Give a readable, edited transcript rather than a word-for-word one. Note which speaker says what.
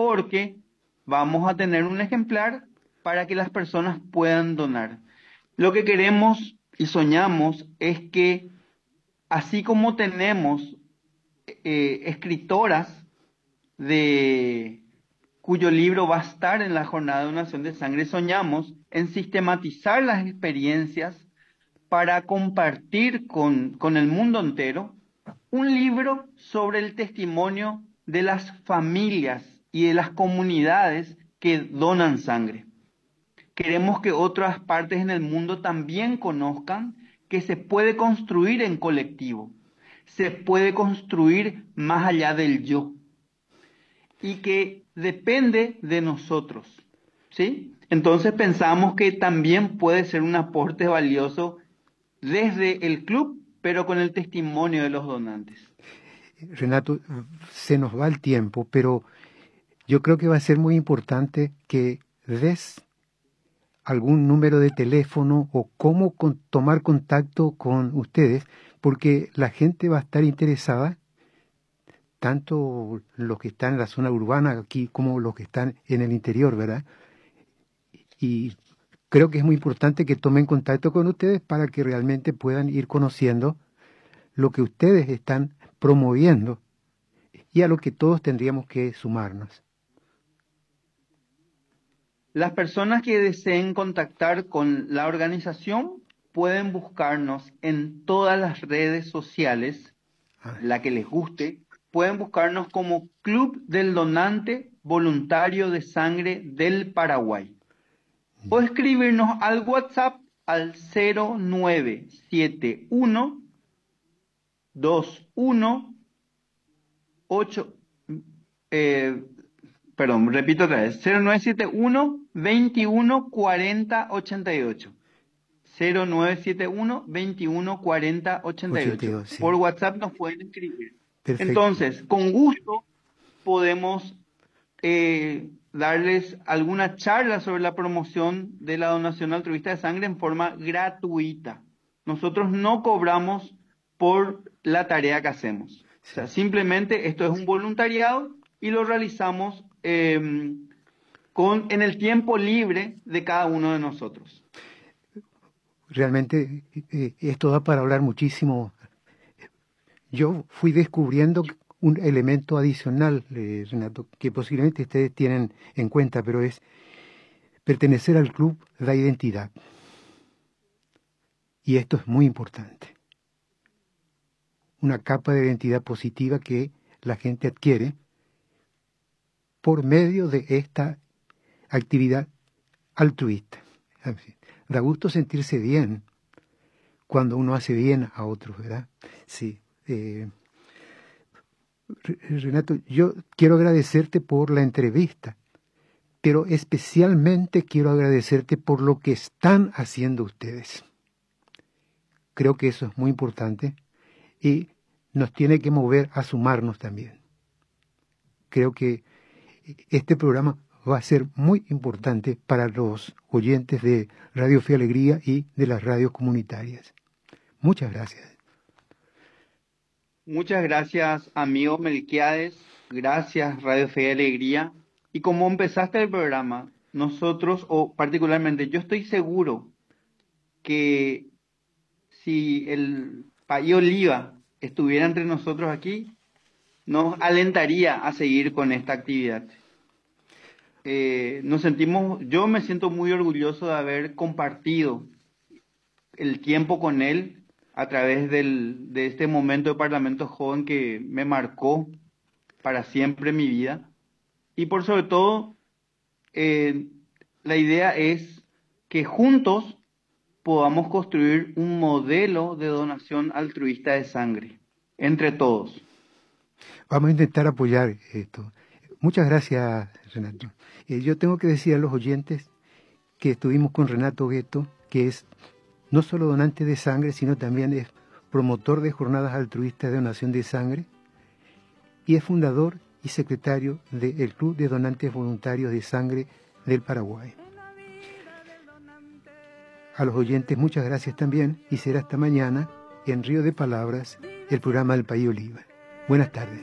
Speaker 1: porque vamos a tener un ejemplar para que las personas puedan donar. Lo que queremos y soñamos es que, así como tenemos escritoras cuyo libro va a estar en la jornada de donación de sangre, soñamos en sistematizar las experiencias para compartir con el mundo entero un libro sobre el testimonio de las familias y de las comunidades que donan sangre. Queremos que otras partes en el mundo también conozcan que se puede construir en colectivo, se puede construir más allá del yo y que depende de nosotros, ¿sí? Entonces pensamos que también puede ser un aporte valioso desde el club, pero con el testimonio de los donantes.
Speaker 2: Renato, se nos va el tiempo, pero yo creo que va a ser muy importante que des algún número de teléfono o cómo tomar contacto con ustedes, porque la gente va a estar interesada, tanto los que están en la zona urbana aquí como los que están en el interior, ¿verdad? Y creo que es muy importante que tomen contacto con ustedes para que realmente puedan ir conociendo lo que ustedes están promoviendo y a lo que todos tendríamos que sumarnos.
Speaker 1: Las personas que deseen contactar con la organización pueden buscarnos en todas las redes sociales, la que les guste. Pueden buscarnos como Club del Donante Voluntario de Sangre del Paraguay. O escribirnos al WhatsApp al 0971 21 repito otra vez, 0971 21 40 88. 0971 21 40 88.
Speaker 2: 82, sí.
Speaker 1: Por WhatsApp nos pueden escribir.
Speaker 2: Perfecto.
Speaker 1: Entonces, con gusto podemos darles alguna charla sobre la promoción de la donación altruista de sangre en forma gratuita. Nosotros no cobramos por la tarea que hacemos. O sea, simplemente esto es un voluntariado y lo realizamos en el tiempo libre de cada uno de nosotros.
Speaker 2: Realmente esto da para hablar muchísimo. Yo fui descubriendo un elemento adicional, Renato, que posiblemente ustedes tienen en cuenta, pero es pertenecer al club da identidad. Y esto es muy importante. Una capa de identidad positiva que la gente adquiere por medio de esta actividad altruista. Da gusto sentirse bien cuando uno hace bien a otros, ¿verdad? Sí. Renato, yo quiero agradecerte por la entrevista, pero especialmente quiero agradecerte por lo que están haciendo ustedes. Creo que eso es muy importante y nos tiene que mover a sumarnos también. Creo que este programa va a ser muy importante para los oyentes de Radio Fe y Alegría y de las radios comunitarias. Muchas gracias.
Speaker 1: Muchas gracias, amigo Melquiades. Gracias, Radio Fe y Alegría. Y como empezaste el programa, nosotros, o particularmente, yo estoy seguro que si el País Oliva estuviera entre nosotros aquí, nos alentaría a seguir con esta actividad. Yo me siento muy orgulloso de haber compartido el tiempo con él a través de este momento de Parlamento Joven que me marcó para siempre mi vida. Y por sobre todo, la idea es que juntos podamos construir un modelo de donación altruista de sangre, entre todos.
Speaker 2: Vamos a intentar apoyar esto. Muchas gracias, Renato. Yo tengo que decir a los oyentes que estuvimos con Renato Gueto, que es no solo donante de sangre, sino también es promotor de jornadas altruistas de donación de sangre y es fundador y secretario del Club de Donantes Voluntarios de Sangre del Paraguay. A los oyentes muchas gracias también y será hasta mañana en Río de Palabras, el programa del País Oliva. Buenas tardes.